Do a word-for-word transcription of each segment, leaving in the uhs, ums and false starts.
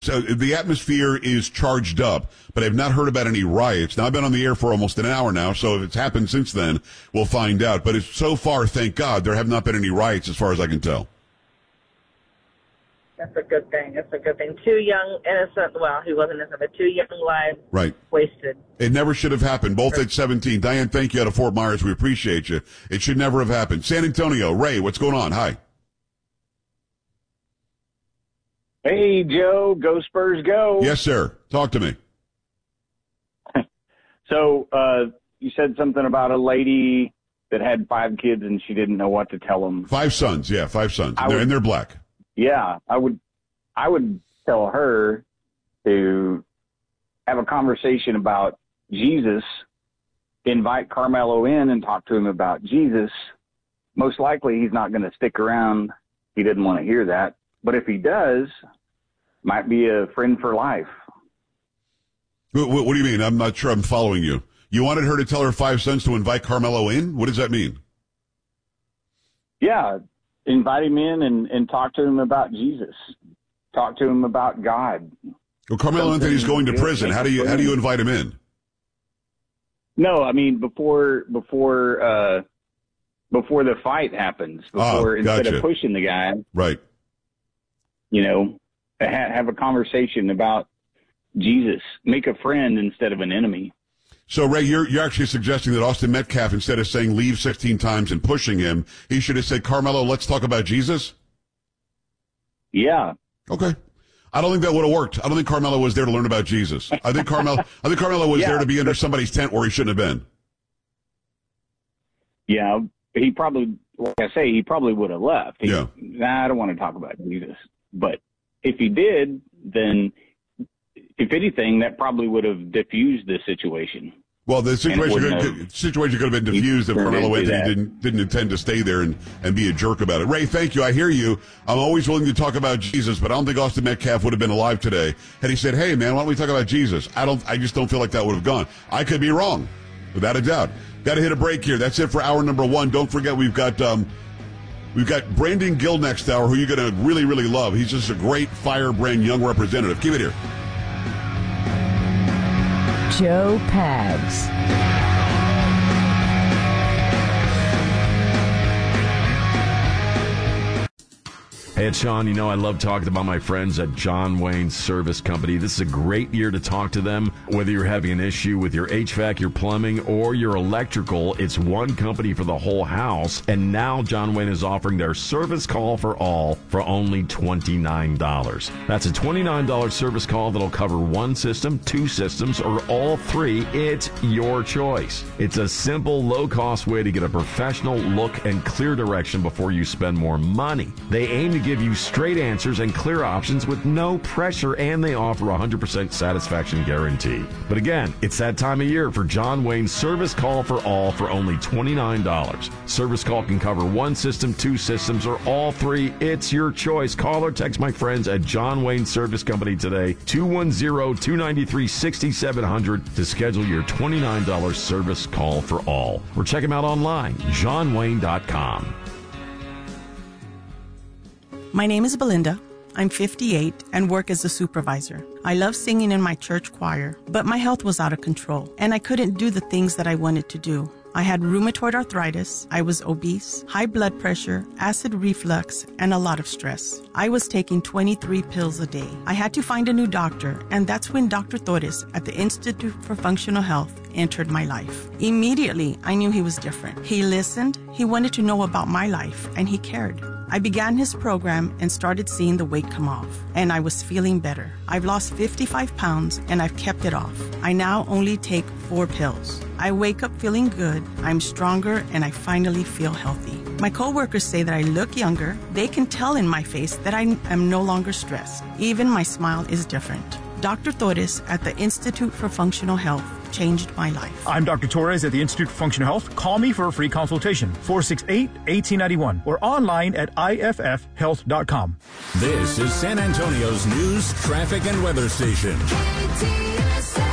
So the atmosphere is charged up, but I've not heard about any riots. Now, I've been on the air for almost an hour now, so if it's happened since then, we'll find out. But it's, so far, thank God, there have not been any riots as far as I can tell. That's a good thing. That's a good thing. Two young, innocent, well, he wasn't innocent, but two young lives right. wasted. It never should have happened, both at seventeen. Diane, thank you out of Fort Myers. We appreciate you. It should never have happened. San Antonio, Ray, what's going on? Hi. Hey, Joe, go Spurs, go. Yes, sir. Talk to me. So uh, you said something about a lady that had five kids and she didn't know what to tell them. Five sons, yeah, five sons. I And they're, would- and they're black. Yeah, I would, I would tell her to have a conversation about Jesus, invite Carmelo in and talk to him about Jesus. Most likely he's not going to stick around. He didn't want to hear that. But if he does, might be a friend for life. What, what, what do you mean? I'm not sure I'm following you. You wanted her to tell her five sons to invite Carmelo in? What does that mean? Yeah, invite him in and, and talk to him about Jesus. Talk to him about God. Well, Carmelo Anthony's going to prison. How do you how do you invite him in? No, I mean before before uh, before the fight happens. Before Oh, instead gotcha. of pushing the guy, Right. you know, ha- have a conversation about Jesus. Make a friend instead of an enemy. So, Ray, you're you're actually suggesting that Austin Metcalf, instead of saying leave sixteen times and pushing him, he should have said, Carmelo, let's talk about Jesus? Yeah. Okay. I don't think that would have worked. I don't think Carmelo was there to learn about Jesus. I think Carmelo I think Carmelo was Yeah, there to be under somebody's tent where he shouldn't have been. Yeah, he probably, like I say, he probably would have left. He, Yeah. Nah, I don't want to talk about Jesus. But if he did, then if anything, that probably would have diffused the situation. Well, the situation wouldn't could, have- situation could have been diffused if turned Carmelo into Anthony that. didn't didn't intend to stay there and, and be a jerk about it. Ray, thank you. I hear you. I'm always willing to talk about Jesus, but I don't think Austin Metcalf would have been alive today had he said, hey, man, why don't we talk about Jesus? I don't. I just don't feel like that would have gone. I could be wrong, without a doubt. Got to hit a break here. That's it for hour number one. Don't forget, we've got um, we've got Brandon Gill next hour, who you're going to really, really love. He's just a great firebrand young representative. Keep it here. Joe Pags. Hey, it's Sean. You know I love talking about my friends at John Wayne Service Company. This is a great year to talk to them. Whether you're having an issue with your H V A C, your plumbing, or your electrical, it's one company for the whole house. And now John Wayne is offering their service call for all for only twenty-nine dollars. That's a twenty-nine dollars service call that'll cover one system, two systems, or all three. It's your choice. It's a simple, low-cost way to get a professional look and clear direction before you spend more money. They aim to give you straight answers and clear options with no pressure, and they offer a one hundred percent satisfaction guarantee. But again, it's that time of year for John Wayne's Service Call for All for only twenty-nine dollars. Service call can cover one system, two systems, or all three. It's your choice. Call or text my friends at John Wayne Service Company today, two one zero, two nine three, six seven zero zero to schedule your twenty-nine dollars Service Call for All. Or check them out online, john wayne dot com. My name is Belinda. I'm fifty-eight and work as a supervisor. I love singing in my church choir, but my health was out of control and I couldn't do the things that I wanted to do. I had rheumatoid arthritis, I was obese, high blood pressure, acid reflux, and a lot of stress. I was taking twenty-three pills a day. I had to find a new doctor, and that's when Doctor Torres at the Institute for Functional Health entered my life. Immediately, I knew he was different. He listened, he wanted to know about my life, and he cared. I began his program and started seeing the weight come off, and I was feeling better. I've lost fifty-five pounds, and I've kept it off. I now only take four pills. I wake up feeling good, I'm stronger, and I finally feel healthy. My coworkers say that I look younger. They can tell in my face that I am no longer stressed. Even my smile is different. Doctor Torres at the Institute for Functional Health changed my life. I'm Doctor Torres at the Institute for Functional Health. Call me for a free consultation, four six eight, one eight nine one, or online at I F F health dot com. This is San Antonio's news, traffic, and weather station.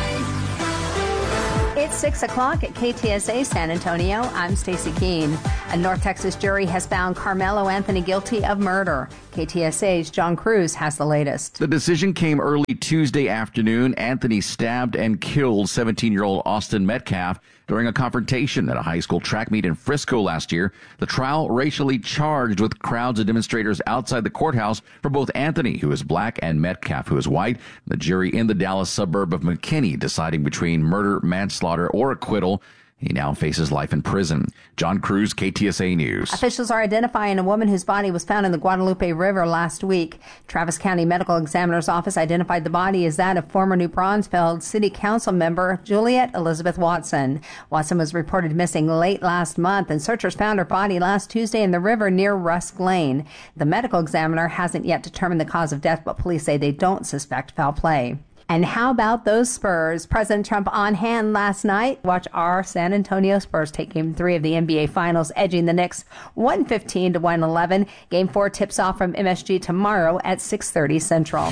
It's six o'clock at K T S A San Antonio. I'm Stacy Keene. A North Texas jury has found Carmelo Anthony guilty of murder. K T S A's John Cruz has the latest. The decision came early Tuesday afternoon. Anthony stabbed and killed seventeen-year-old Austin Metcalf during a confrontation at a high school track meet in Frisco last year. The trial racially charged with crowds of demonstrators outside the courthouse for both Anthony, who is black, and Metcalf, who is white. The jury in the Dallas suburb of McKinney deciding between murder, manslaughter, or acquittal. He now faces life in prison. John Cruz, K T S A News. Officials are identifying a woman whose body was found in the Guadalupe River last week. Travis County Medical Examiner's Office identified the body as that of former New Braunfels City Council member Juliet Elizabeth Watson. Watson was reported missing late last month, and searchers found her body last Tuesday in the river near Rusk Lane. The medical examiner hasn't yet determined the cause of death, but police say they don't suspect foul play. And how about those Spurs? President Trump on hand last night. Watch our San Antonio Spurs take game three of the N B A Finals, edging the Knicks one fifteen to one eleven. Game four tips off from M S G tomorrow at six thirty Central.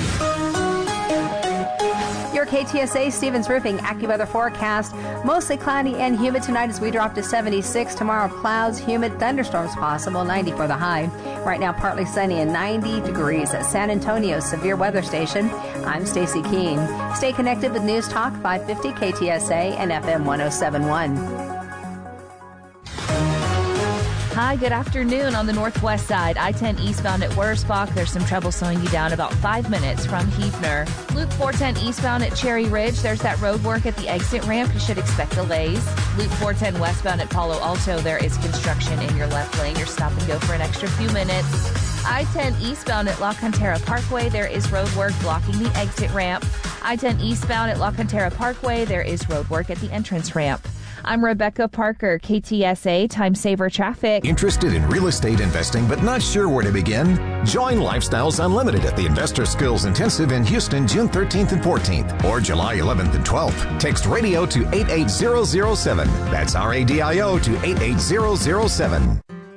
Your K T S A Stevens Roofing AccuWeather forecast. Mostly cloudy and humid tonight as we drop to seventy-six. Tomorrow, clouds, humid, thunderstorms possible, ninety for the high. Right now, partly sunny and ninety degrees at San Antonio's severe weather station. I'm Stacy Keene. Stay connected with News Talk five fifty K T S A and F M one oh seven point one. Hi, good afternoon. On the northwest side, I ten eastbound at Wurzbach, there's some trouble slowing you down about five minutes from Hefner. Loop four ten eastbound at Cherry Ridge, there's that road work at the exit ramp. You should expect delays. Loop four ten westbound at Palo Alto, there is construction in your left lane. You're stop and go for an extra few minutes. I ten eastbound at La Cantera Parkway, there is road work blocking the exit ramp. I ten eastbound at La Cantera Parkway, there is road work at the entrance ramp. I'm Rebecca Parker, K T S A Time Saver Traffic. Interested in real estate investing but not sure where to begin? Join Lifestyles Unlimited at the Investor Skills Intensive in Houston, June thirteenth and fourteenth, or July eleventh and twelfth. Text radio to eight eight zero zero seven. That's R A D I O to eight eight zero zero seven.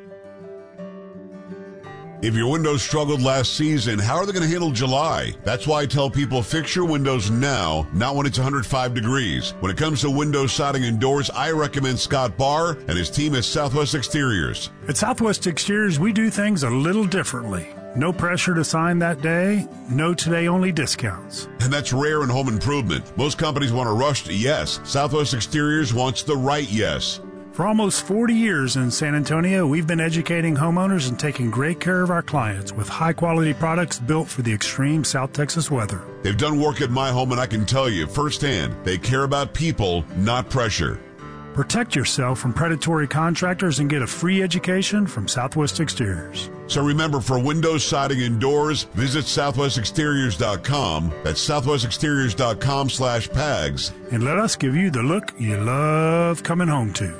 If your windows struggled last season, how are they going to handle July? That's why I tell people fix your windows now, not when it's one hundred five degrees. When it comes to windows, siding, and doors, I recommend Scott Barr and his team at Southwest Exteriors. At Southwest Exteriors, we do things a little differently. No pressure to sign that day, no today-only discounts. And that's rare in home improvement. Most companies want a rushed yes. Southwest Exteriors wants the right yes. For almost forty years in San Antonio, we've been educating homeowners and taking great care of our clients with high-quality products built for the extreme South Texas weather. They've done work at my home, and I can tell you firsthand, they care about people, not pressure. Protect yourself from predatory contractors and get a free education from Southwest Exteriors. So remember, for windows, siding, and doors, visit southwest exteriors dot com. That's southwest exteriors dot com slash PAGS. And let us give you the look you love coming home to.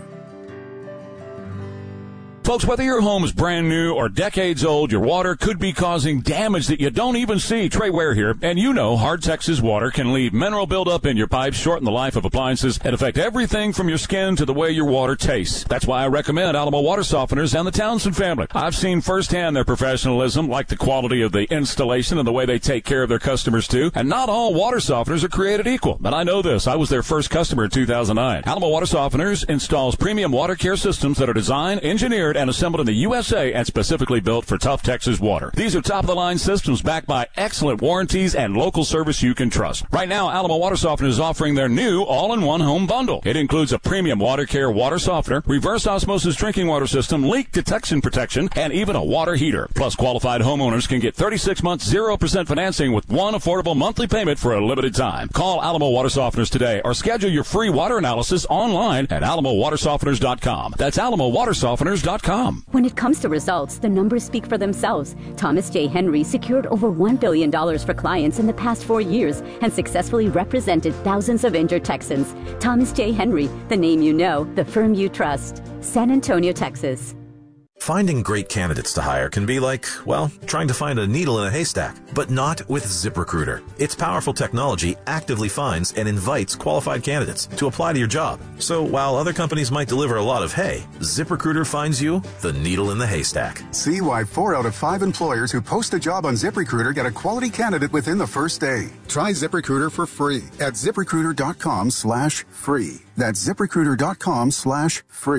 Folks, whether your home is brand new or decades old, your water could be causing damage that you don't even see. Trey Ware here, and you know Hard Texas Water can leave mineral buildup in your pipes, shorten the life of appliances, and affect everything from your skin to the way your water tastes. That's why I recommend Alamo Water Softeners and the Townsend family. I've seen firsthand their professionalism, like the quality of the installation and the way they take care of their customers too. And not all water softeners are created equal, but I know this. I was their first customer in two thousand nine. Alamo Water Softeners installs premium water care systems that are designed, engineered, and assembled in the U S A and specifically built for tough Texas water. These are top-of-the-line systems backed by excellent warranties and local service you can trust. Right now, Alamo Water Softener is offering their new all-in-one home bundle. It includes a premium water care water softener, reverse osmosis drinking water system, leak detection protection, and even a water heater. Plus, qualified homeowners can get thirty-six months, zero percent financing with one affordable monthly payment for a limited time. Call Alamo Water Softeners today or schedule your free water analysis online at alamo water softeners dot com. That's alamo water softeners dot com. When it comes to results, the numbers speak for themselves. Thomas J. Henry secured over one billion dollars for clients in the past four years and successfully represented thousands of injured Texans. Thomas J. Henry, the name you know, the firm you trust. San Antonio, Texas. Finding great candidates to hire can be like, well, trying to find a needle in a haystack, but not with ZipRecruiter. Its powerful technology actively finds and invites qualified candidates to apply to your job. So while other companies might deliver a lot of hay, ZipRecruiter finds you the needle in the haystack. See why four out of five employers who post a job on ZipRecruiter get a quality candidate within the first day. Try ZipRecruiter for free at ZipRecruiter dot com slash free. That's ZipRecruiter dot com slash free.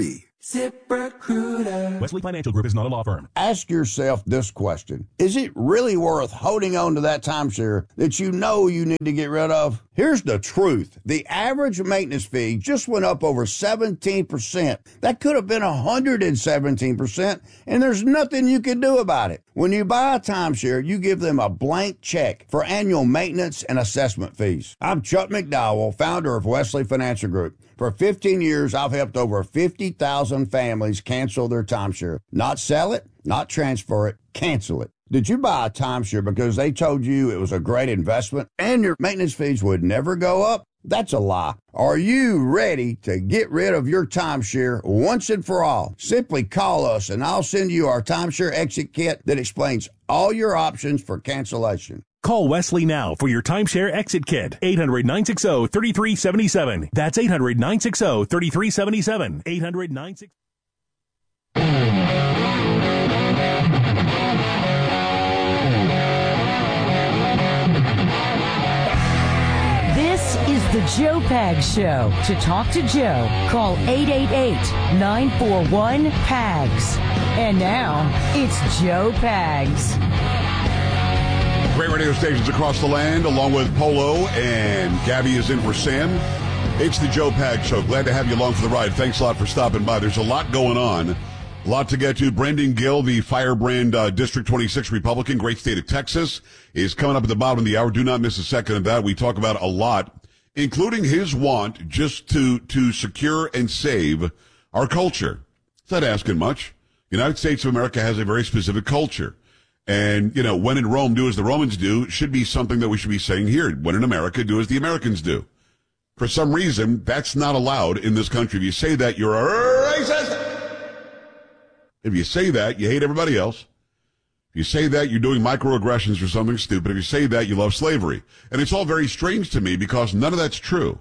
ZipRecruiter. Wesley Financial Group is not a law firm. Ask yourself this question. Is it really worth holding on to that timeshare that you know you need to get rid of? Here's the truth. The average maintenance fee just went up over seventeen percent. That could have been one hundred seventeen percent, and there's nothing you can do about it. When you buy a timeshare, you give them a blank check for annual maintenance and assessment fees. I'm Chuck McDowell, founder of Wesley Financial Group. For fifteen years, I've helped over fifty thousand families cancel their timeshare. Not sell it, not transfer it, cancel it. Did you buy a timeshare because they told you it was a great investment and your maintenance fees would never go up? That's a lie. Are you ready to get rid of your timeshare once and for all? Simply call us and I'll send you our timeshare exit kit that explains all your options for cancellation. Call Wesley now for your timeshare exit kit. eight hundred, nine six zero, three three seven seven. That's eight hundred, nine six zero, three three seven seven. eight hundred, nine six zero. This is the Joe Pags Show. To talk to Joe, call eight eight eight, nine four one, P A G S. And now, it's Joe Pags. Great radio stations across the land, along with Polo, and Gabby is in for Sam. It's the Joe Pags Show. Glad to have you along for the ride. Thanks a lot for stopping by. There's a lot going on, a lot to get to. Brendan Gill, the Firebrand uh, District twenty-six Republican, great state of Texas, is coming up at the bottom of the hour. Do not miss a second of that. We talk about a lot, including his want just to, to secure and save our culture. It's not asking much. The United States of America has a very specific culture. And, you know, when in Rome, do as the Romans do, should be something that we should be saying here. When in America, do as the Americans do. For some reason, that's not allowed in this country. If you say that, you're a racist. If you say that, you hate everybody else. If you say that, you're doing microaggressions or something stupid. If you say that, you love slavery. And it's all very strange to me because none of that's true.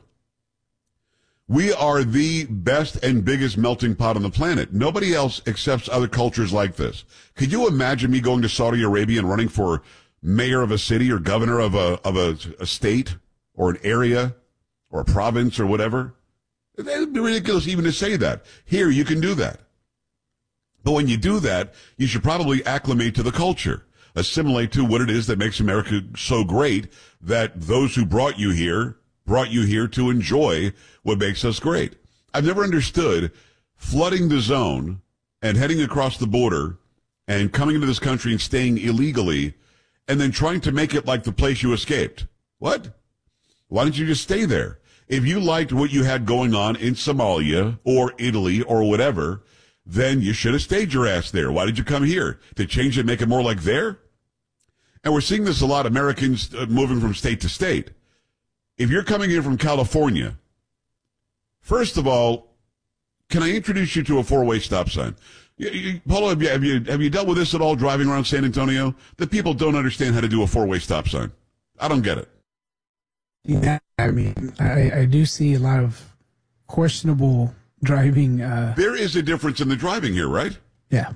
We are the best and biggest melting pot on the planet. Nobody else accepts other cultures like this. Could you imagine me going to Saudi Arabia and running for mayor of a city or governor of a of a, a state or an area or a province or whatever? It would be ridiculous even to say that. Here, you can do that. But when you do that, you should probably acclimate to the culture, assimilate to what it is that makes America so great that those who brought you here brought you here to enjoy what makes us great. I've never understood flooding the zone and heading across the border and coming into this country and staying illegally and then trying to make it like the place you escaped. What? Why don't you just stay there? If you liked what you had going on in Somalia or Italy or whatever, then you should have stayed your ass there. Why did you come here? To change it, make it more like there? And we're seeing this a lot, Americans uh, moving from state to state. If you're coming in from California, first of all, can I introduce you to a four-way stop sign? You, you, Paulo, have you, have you have you dealt with this at all driving around San Antonio? The people don't understand how to do a four-way stop sign. I don't get it. Yeah, I mean, I, I do see a lot of questionable driving. Uh, there is a difference in the driving here, right? Yeah.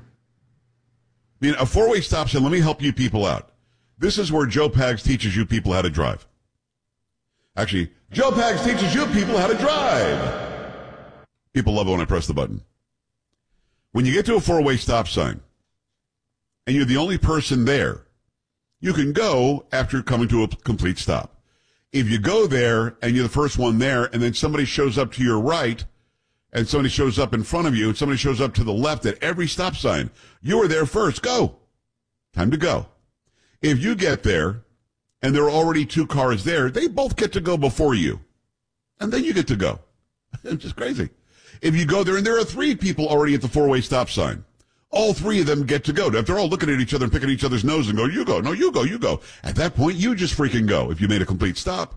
I mean, a four-way stop sign, let me help you people out. This is where Joe Pags teaches you people how to drive. Actually, Joe Pags teaches you people how to drive. People love it when I press the button. When you get to a four-way stop sign, and you're the only person there, you can go after coming to a complete stop. If you go there, and you're the first one there, and then somebody shows up to your right, and somebody shows up in front of you, and somebody shows up to the left at every stop sign, you were there first. Go. Time to go. If you get there, and there are already two cars there, they both get to go before you. And then you get to go. It's just crazy. If you go there and there are three people already at the four-way stop sign, all three of them get to go. If they're all looking at each other and picking each other's nose and go, you go, no, you go, you go. At that point, you just freaking go if you made a complete stop.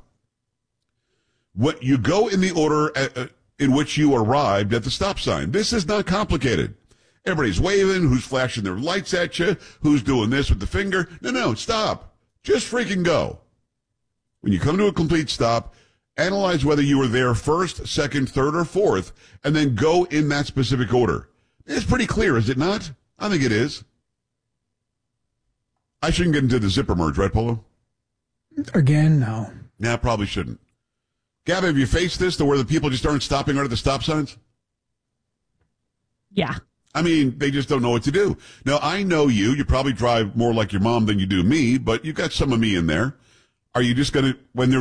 What you go in the order uh, in which you arrived at the stop sign. This is not complicated. Everybody's waving, who's flashing their lights at you, who's doing this with the finger. No, no, stop. Just freaking go. When you come to a complete stop, analyze whether you were there first, second, third, or fourth, and then go in that specific order. It's pretty clear, is it not? I think it is. I shouldn't get into the zipper merge, right, Polo? Again, no. Nah, probably shouldn't. Gavin, have you faced this to where the people just aren't stopping right at the stop signs? Yeah. I mean, they just don't know what to do. Now, I know you. You probably drive more like your mom than you do me, but you got some of me in there. Are you just going to, when they're